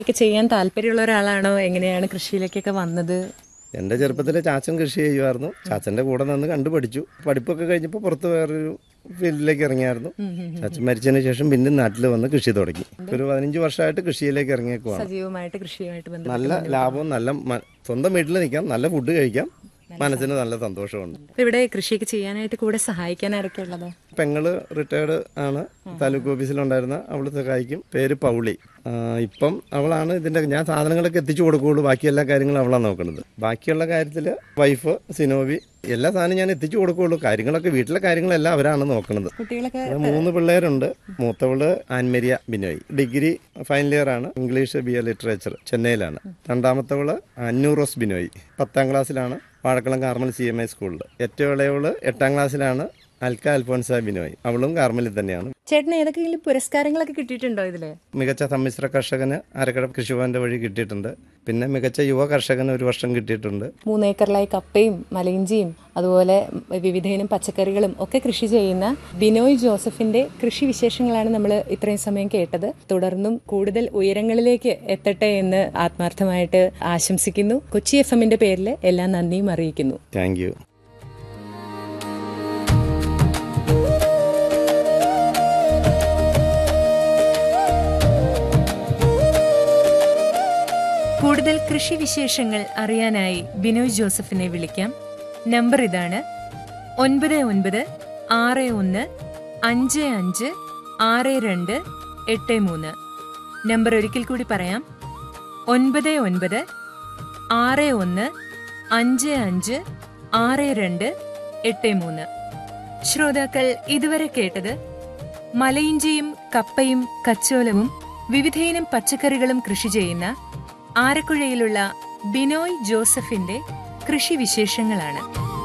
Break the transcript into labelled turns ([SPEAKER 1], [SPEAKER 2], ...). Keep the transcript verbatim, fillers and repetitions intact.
[SPEAKER 1] ഒക്കെ ചെയ്യാൻ താല്പര്യമുള്ള ഒരാളാണോ? എങ്ങനെയാണ് കൃഷിയിലേക്കൊക്കെ വന്നത്?
[SPEAKER 2] എൻ്റെ ചെറുപ്പത്തിൽ ചാച്ചൻ കൃഷി ചെയ്യുമായിരുന്നു. ചാച്ചൻ്റെ കൂടെ നിന്ന് കണ്ടുപഠിച്ചു. പഠിപ്പൊക്കെ കഴിഞ്ഞപ്പോൾ പുറത്ത് വേറൊരു ഫീൽഡിലേക്ക് ഇറങ്ങിയായിരുന്നു. ചാച്ചൻ മരിച്ചതിന് ശേഷം പിന്നെ നാട്ടിൽ വന്ന് കൃഷി തുടങ്ങി. ഒരു പതിനഞ്ച് വർഷമായിട്ട് കൃഷിയിലേക്ക് ഇറങ്ങിയേക്കുവാണ്.
[SPEAKER 1] സജീവമായിട്ട് കൃഷിയുമായിട്ട് ബന്ധപ്പെട്ട്
[SPEAKER 2] നല്ല ലാഭവും നല്ല മ- സ്വന്തം വീട്ടിൽ നിൽക്കാം, നല്ല ഫുഡ് കഴിക്കാം, മനസ്സിന് നല്ല സന്തോഷമുണ്ട്.
[SPEAKER 1] ഇപ്പൊ ഇവിടെ കൃഷിയൊക്കെ ചെയ്യാനായിട്ട് കൂടെ സഹായിക്കാൻ ആരൊക്കെ ഉള്ളത്?
[SPEAKER 2] പെങ്ങള് റിട്ടയർഡ് ആണ്, താലൂക്ക് ഓഫീസിലുണ്ടായിരുന്ന, അവള് സഹായിക്കും. പേര് പൗളി. ആ, ഇപ്പം അവളാണ് ഇതിന്റെ, ഞാൻ സാധനങ്ങളൊക്കെ എത്തിച്ചു കൊടുക്കുകയുള്ളൂ, ബാക്കി എല്ലാ കാര്യങ്ങളും അവളാണ് നോക്കുന്നത്. ബാക്കിയുള്ള കാര്യത്തിൽ വൈഫ് സിനോവി എല്ലാ സാധനവും ഞാൻ എത്തിച്ചു കൊടുക്കുകയുള്ളൂ. കാര്യങ്ങളൊക്കെ വീട്ടിലെ കാര്യങ്ങളെല്ലാം അവരാണ് നോക്കുന്നത്.
[SPEAKER 1] കുട്ടികളൊക്കെ
[SPEAKER 2] മൂന്ന് പിള്ളേരുണ്ട്. മൂത്തവള് Ann Maria Binoy, degree final year ആണ്, English B A literature, ചെന്നൈയിലാണ്. രണ്ടാമത്തവള് അന്നൂറോസ് Binoy, പത്താം ക്ലാസ്സിലാണ്, Vazhakulam Carmel C M I സ്കൂളിൽ. ഏറ്റവും ഇളയവള് എട്ടാം ക്ലാസ്സിലാണ്, അൽക്ക അൽഫോൻസ ബിനോയ്, അവളും കാർമലിൽ തന്നെയാണ്.
[SPEAKER 1] ചേട്ടന് ഏതൊക്കെയെങ്കിലും പുരസ്കാരങ്ങളൊക്കെ കിട്ടിയിട്ടുണ്ടോ ഇതില്?
[SPEAKER 2] മികച്ച സമ്മിശ്ര കർഷകന് അരക്കട കൃഷിഭവന്റെ വഴി കിട്ടിയിട്ടുണ്ട്. പിന്നെ മികച്ച യുവ കർഷകന് ഒരു വർഷം കിട്ടിയിട്ടുണ്ട്.
[SPEAKER 1] മൂന്നേക്കറിലായി കപ്പയും മലയിഞ്ചിയും അതുപോലെ വിവിധയിനം പച്ചക്കറികളും ഒക്കെ കൃഷി ചെയ്യുന്ന ബിനോയ് ജോസഫിന്റെ കൃഷി വിശേഷങ്ങളാണ് നമ്മൾ ഇത്രയും സമയം കേട്ടത്. തുടർന്നും കൂടുതൽ ഉയരങ്ങളിലേക്ക് എത്തട്ടെ എന്ന് ആത്മാർത്ഥമായിട്ട് ആശംസിക്കുന്നു. കൊച്ചി എഫ് എമ്മിന്റെ പേരിൽ എല്ലാ നന്ദിയും അറിയിക്കുന്നു.
[SPEAKER 2] Thank you.
[SPEAKER 1] കൂടുതൽ കൃഷി വിശേഷങ്ങൾ അറിയാനായി ബിനോയ് ജോസഫിനെ വിളിക്കാം. നമ്പർ ഇതാണ്: ഒൻപത് ഒൻപത് ആറ് ഒന്ന് അഞ്ച് അഞ്ച് ആറ് രണ്ട് എട്ട് മൂന്ന്. നമ്പർ ഒരിക്കൽ കൂടി പറയാം: ഒൻപത് ഒൻപത് ആറ് ഒന്ന് അഞ്ച് അഞ്ച് ആറ് രണ്ട് എട്ട് മൂന്ന്. ശ്രോതാക്കൾ ഇതുവരെ കേട്ടത് മലയിഞ്ചിയും കപ്പയും കച്ചോലവും വിവിധയിനം പച്ചക്കറികളും കൃഷി ചെയ്യുന്ന ആരക്കുഴയിലുള്ള ബിനോയ് ജോസഫിന്റെ കൃഷി വിശേഷങ്ങളാണ്.